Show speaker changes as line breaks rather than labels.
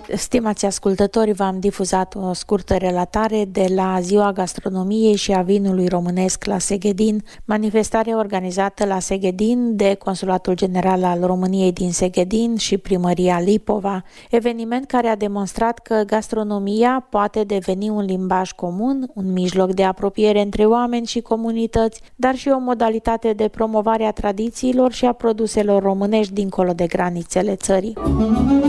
Stimați ascultători, v-am difuzat o scurtă relatare de la Ziua Gastronomiei și a Vinului Românesc la Seghedin, manifestare organizată la Seghedin de Consulatul General al României din Seghedin și Primăria Lipova, eveniment care a demonstrat că gastronomia poate deveni un limbaj comun, un mijloc de apropiere între oameni și comunități, dar și o modalitate de promovare a tradițiilor și a produselor românești dincolo de granițele țării.